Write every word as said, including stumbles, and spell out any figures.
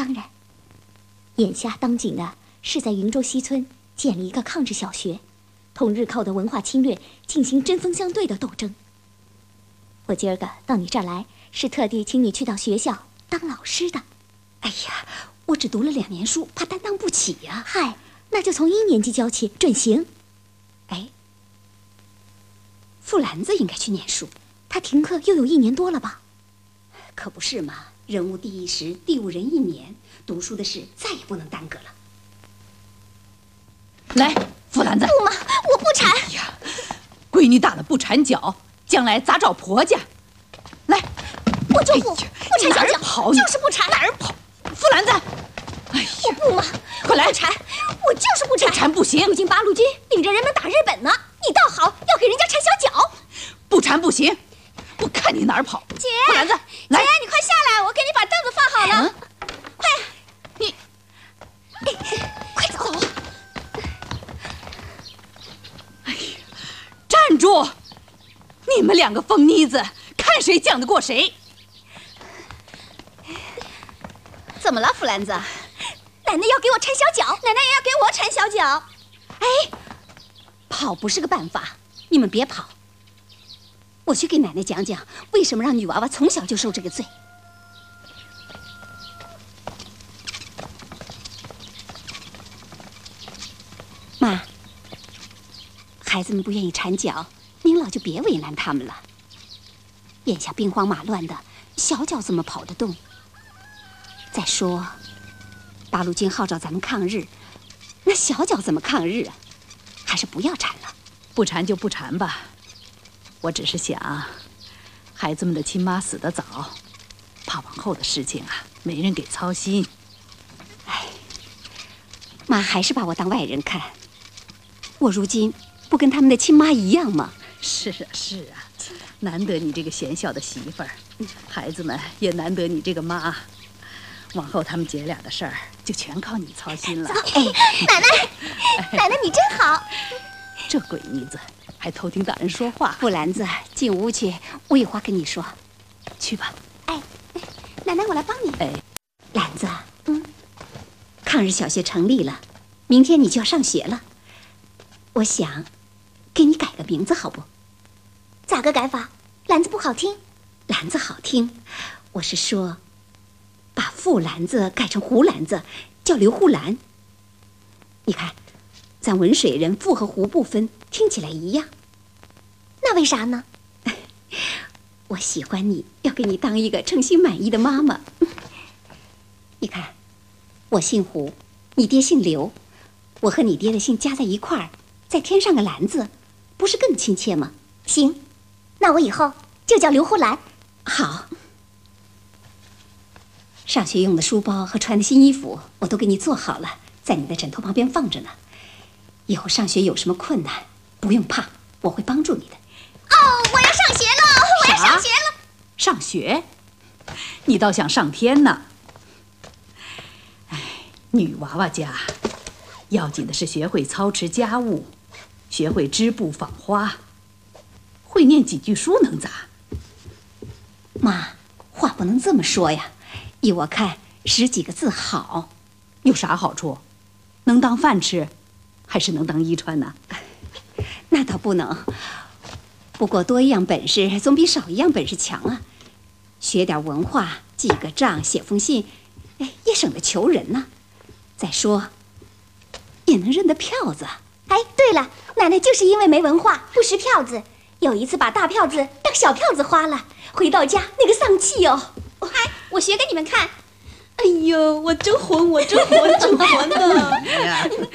当然。眼下当紧的是在云州西村建立一个抗日小学，同日寇的文化侵略进行针锋相对的斗争。我今儿个到你这儿来，是特地请你去到学校当老师的。 哎呀，我只读了两年书，怕担当不起呀。 嗨，那就从一年级教起，准行。 哎，傅兰子应该去念书， 他停课又有一年多了吧？ 可不是嘛，人无第一时，地无人一年，读书的事再也不能耽搁了。 来，傅兰子， 不嘛，我不缠。 哎呀，闺女大了不缠脚，将来咋找婆家？来， 我就不、哎、不缠小脚， 跑就是不缠。 哪儿跑？傅兰子，哎呀， 我不嘛， 快来， 不缠，我就是不缠。 不缠不行。 如今八路军领着人们打日本呢，你倒好，要给人家缠小脚。 不缠不行，我看你哪儿跑。 姐， 傅兰子，来， 姐，你快下来，我给你把凳子放好了。嗯、快， 你， 哎，快走。 哎呀，站住！你们两个疯妮子，看谁犟得过谁。 怎么了，傅兰子？ 奶奶要给我缠小脚，奶奶也要给我缠小脚。 哎，跑不是个办法，你们别跑。我去给奶奶讲讲，为什么让女娃娃从小就受这个罪。妈，孩子们不愿意缠脚，您老就别为难他们了。眼下兵荒马乱的，小脚怎么跑得动？再说，八路军号召咱们抗日，那小脚怎么抗日啊？还是不要缠了。 不缠就不缠吧。我只是想，孩子们的亲妈死得早，怕往后的事情啊没人给操心。 哎，妈还是把我当外人看。我如今不跟他们的亲妈一样吗？ 是啊，是啊，难得你这个贤孝的媳妇儿，孩子们也难得你这个妈。往后他们姐俩的事儿就全靠你操心了。 哎，奶奶，奶奶你真好。 这鬼妮子还偷听大人说话。 傅兰子，进屋去，我有话跟你说。 去吧。 哎，奶奶我来帮你。 哎， 兰子，嗯，抗日小学成立了，明天你就要上学了。我想给你改个名字，好不？ 咋个改法？兰子不好听。 兰子好听，我是说把傅兰子改成胡兰子，叫刘胡兰。你看，咱文水人傅和胡不分，听起来一样。 那为啥呢？ 我喜欢你，要给你当一个称心满意的妈妈。你看，我姓胡，你爹姓刘，我和你爹的姓加在一块儿，再添上个兰字，不是更亲切吗？ 行，那我以后就叫刘胡兰。 好。上学用的书包和穿的新衣服我都给你做好了，在你的枕头旁边放着呢。以后上学有什么困难，不用怕，我会帮助你的。 哦，我要上学了，我要上学了。 上学？你倒想上天呢。哎，女娃娃家要紧的是学会操持家务，学会织布纺花，会念几句书能咋？ 妈，话不能这么说呀。依我看，识几个字好。 有啥好处？能当饭吃，还是能当衣穿呢？ 那倒不能。不过多一样本事总比少一样本事强啊。学点文化，记个账，写封信，哎，也省得求人呢。再说，也能认得票子。 哎，对了，奶奶就是因为没文化，不识票子，有一次把大票子当小票子花了，回到家那个丧气哦。嗨，我学给你们看。 哎呦，我真混，我真混，真混的。